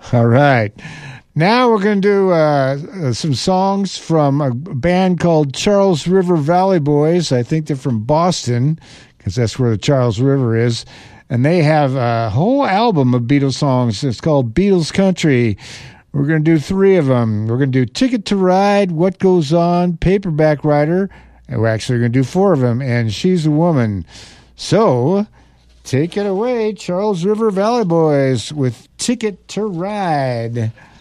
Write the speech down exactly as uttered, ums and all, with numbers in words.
All right. Now we're going to do uh, some songs from a band called Charles River Valley Boys. I think they're from Boston because that's where the Charles River is. And they have a whole album of Beatles songs. It's called Beatles Country. We're going to do three of them. We're going to do Ticket to Ride, What Goes On, Paperback Writer. And we're actually going to do four of them. And She's a Woman. So take it away, Charles River Valley Boys, with Ticket to Ride.